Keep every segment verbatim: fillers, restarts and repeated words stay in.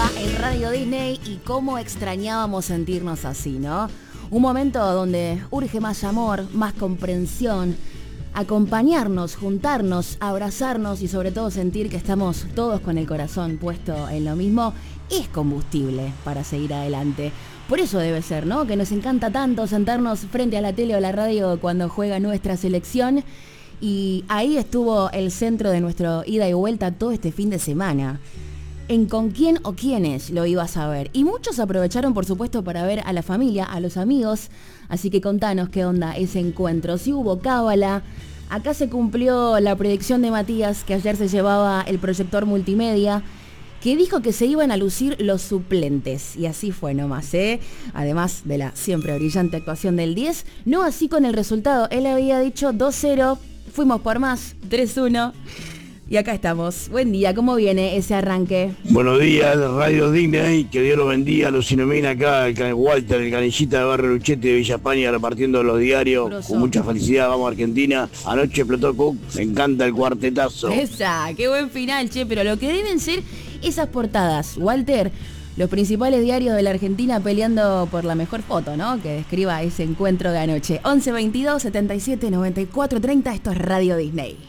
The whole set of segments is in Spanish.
sonaba el Radio Disney y cómo extrañábamos sentirnos así, ¿no? Un momento donde urge más amor, más comprensión, acompañarnos, juntarnos, abrazarnos y sobre todo sentir que estamos todos con el corazón puesto en lo mismo, es combustible para seguir adelante. Por eso debe ser, ¿no? Que nos encanta tanto sentarnos frente a la tele o la radio cuando juega nuestra selección. Y ahí estuvo el centro de nuestro ida y vuelta todo este fin de semana. En con quién o quiénes lo ibas a ver. Y muchos aprovecharon, por supuesto, para ver a la familia, a los amigos. Así que contanos qué onda ese encuentro. Si hubo cábala. Acá se cumplió la predicción de Matías, que ayer se llevaba el proyector multimedia, que dijo que se iban a lucir los suplentes. Y así fue nomás, ¿eh? Además de la siempre brillante actuación del diez. No así con el resultado. Él había dicho dos cero. Fuimos por más, tres uno. Y acá estamos. Buen día, ¿cómo viene ese arranque? Buenos días, Radio Disney, que Dios los bendiga, los ilumina acá, el Walter, el canillita de Barrio Luchetti de Villa España, repartiendo los diarios, Grosso. Con mucha felicidad, vamos a Argentina. Anoche explotó Cook, me encanta el cuartetazo. Esa, qué buen final, che, pero lo que deben ser esas portadas, Walter, los principales diarios de la Argentina peleando por la mejor foto, ¿no? Que describa ese encuentro de anoche. once veintidós setenta y siete noventa y cuatro treinta, esto es Radio Disney.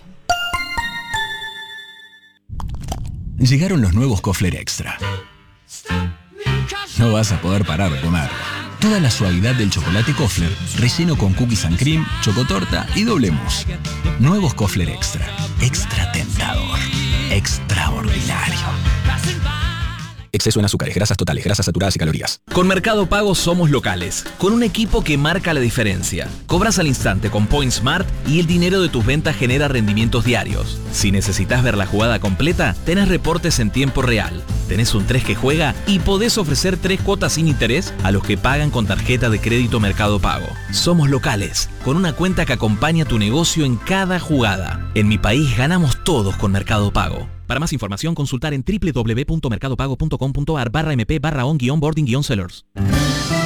Llegaron los nuevos Kofler Extra. No vas a poder parar de comer. Toda la suavidad del chocolate Kofler, relleno con cookies and cream, chocotorta y doble mousse. Nuevos Kofler Extra. Extra tentador. Extraordinario. Exceso en azúcares, grasas totales, grasas saturadas y calorías. Con Mercado Pago somos locales, con un equipo que marca la diferencia. Cobras al instante con Point Smart y el dinero de tus ventas genera rendimientos diarios. Si necesitas ver la jugada completa, tenés reportes en tiempo real. Tenés un tres que juega y podés ofrecer tres cuotas sin interés a los que pagan con tarjeta de crédito Mercado Pago. Somos locales, con una cuenta que acompaña tu negocio en cada jugada. En mi país ganamos todos con Mercado Pago. Para más información, consultar en doble u doble u doble u punto mercado pago punto com punto a r barra m p barra on guión boarding guión sellers.